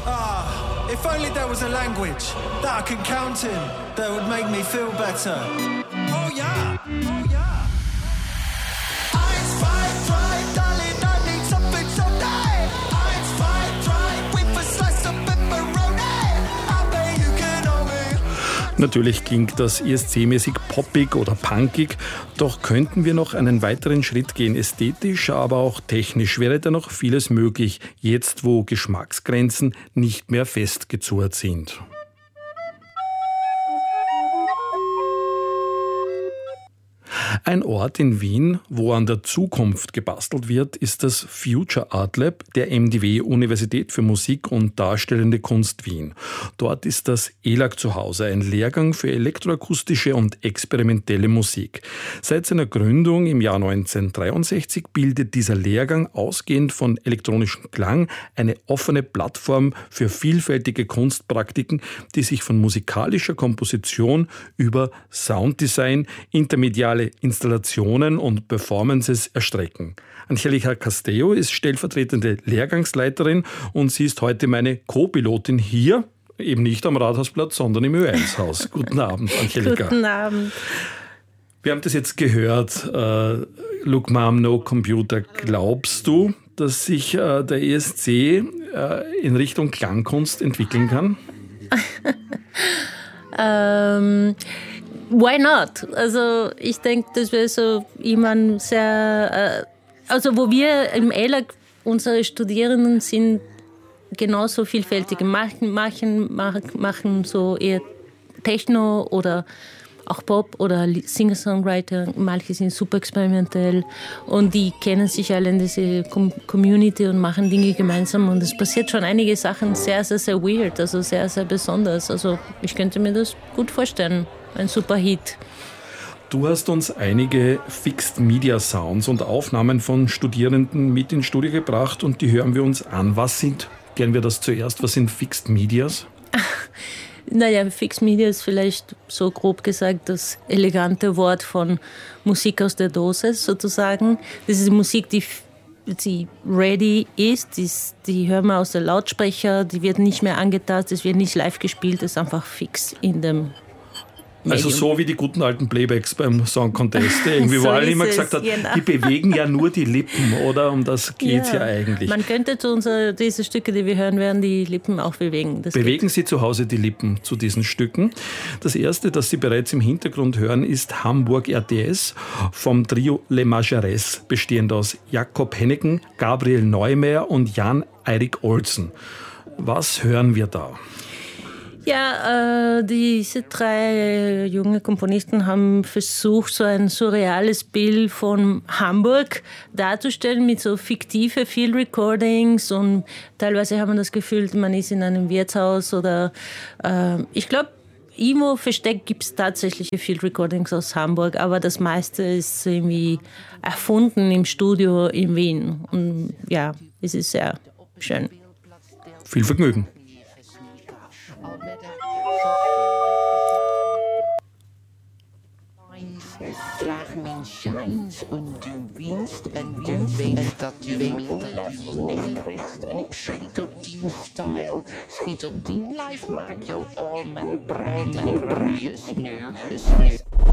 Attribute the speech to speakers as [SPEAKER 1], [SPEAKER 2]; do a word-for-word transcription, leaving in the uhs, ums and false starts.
[SPEAKER 1] Ah, if only there was a language that I could count in that would make me feel better. Oh yeah, oh yeah. Eins, zwei, drei, darling, I need something today. Eins, zwei, drei, with a slice of pepperoni. I bet you can know me.
[SPEAKER 2] Natürlich klingt das E S C-mäßig poppig oder punkig, doch könnten wir noch einen weiteren Schritt gehen. Ästhetisch, aber auch technisch wäre da noch vieles möglich, jetzt wo Geschmacksgrenzen nicht mehr festgezurrt sind. Ein Ort in Wien, wo an der Zukunft gebastelt wird, ist das Future Art Lab der M D W Universität für Musik und Darstellende Kunst Wien. Dort ist das E L A G zu Hause, ein Lehrgang für elektroakustische und experimentelle Musik. Seit seiner Gründung im Jahr neunzehnhundertdreiundsechzig bildet dieser Lehrgang ausgehend von elektronischem Klang eine offene Plattform für vielfältige Kunstpraktiken, die sich von musikalischer Komposition über Sounddesign, intermediale Installationen und Performances erstrecken. Angelika Castello ist stellvertretende Lehrgangsleiterin und sie ist heute meine Co-Pilotin hier, eben nicht am Rathausplatz, sondern im Ö eins Haus. Guten Abend, Angelika.
[SPEAKER 3] Guten Abend.
[SPEAKER 2] Wir haben das jetzt gehört. Uh, Look Mom, no computer. Glaubst du, dass sich uh, der E S C uh, in Richtung Klangkunst entwickeln kann?
[SPEAKER 3] ähm... Why not? Also ich denke, das wäre so jemand sehr, äh, also wo wir im E L A G, unsere Studierenden sind genauso vielfältige, machen, machen, machen so eher Techno oder auch Pop oder Singer-Songwriter, manche sind super experimentell und die kennen sich alle in diese Community und machen Dinge gemeinsam und es passiert schon einige Sachen sehr, sehr, sehr weird, also sehr, sehr besonders. Also ich könnte mir das gut vorstellen. Ein super Hit.
[SPEAKER 2] Du hast uns einige Fixed Media Sounds und Aufnahmen von Studierenden mit ins Studio gebracht und die hören wir uns an. Was sind, kennen wir das zuerst, was sind Fixed Medias?
[SPEAKER 3] Naja, Fixed Media ist vielleicht so grob gesagt das elegante Wort von Musik aus der Dose sozusagen. Das ist Musik, die die ready ist, die, die hören wir aus der Lautsprecher, die wird nicht mehr angetastet, es wird nicht live gespielt, es ist einfach fix in dem
[SPEAKER 2] Also so wie die guten alten Playbacks beim Song Contest, irgendwie, so wo alle immer gesagt hat, genau. Die bewegen ja nur die Lippen, oder? Um das geht es ja. ja eigentlich.
[SPEAKER 3] Man könnte zu unserer, diese Stücke, die wir hören werden, die Lippen auch bewegen. Das
[SPEAKER 2] bewegen
[SPEAKER 3] geht.
[SPEAKER 2] Sie zu Hause die Lippen zu diesen Stücken? Das erste, das Sie bereits im Hintergrund hören, ist Hamburg R T S vom Trio Les Mageres, bestehend aus Jakob Henneken, Gabriel Neumeyer und Jan-Eirik Olsen. Was hören wir da?
[SPEAKER 3] Ja, äh, diese drei junge Komponisten haben versucht, so ein surreales Bild von Hamburg darzustellen mit so fiktive Field Recordings und teilweise haben wir das Gefühl, man ist in einem Wirtshaus oder äh, ich glaube, irgendwo versteckt gibt es tatsächliche Field Recordings aus Hamburg, aber das meiste ist irgendwie erfunden im Studio in Wien und ja, es ist sehr schön.
[SPEAKER 2] Viel Vergnügen.
[SPEAKER 4] Draag mijn shines en du winst en du weet dat je middellast neerricht. En ik schiet op die stijl, schiet op die life, maak jou al mijn brein en brein. Nu, nu.